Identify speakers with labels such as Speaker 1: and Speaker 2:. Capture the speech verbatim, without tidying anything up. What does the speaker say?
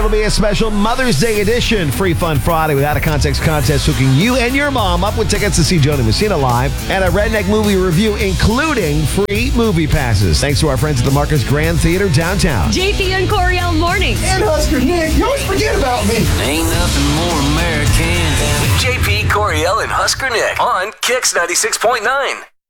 Speaker 1: It'll be a special Mother's Day edition. Free Fun Friday with Out of Context contest hooking you and your mom up with tickets to see Joni Messina live and a Redneck movie review, including free movie passes. Thanks to our friends at the Marcus Grand Theater downtown.
Speaker 2: J P and Coriel mornings.
Speaker 3: And Husker Nick, you always forget about me.
Speaker 4: Ain't nothing more American than J P, Coriel, and Husker Nick on Kix ninety-six point nine.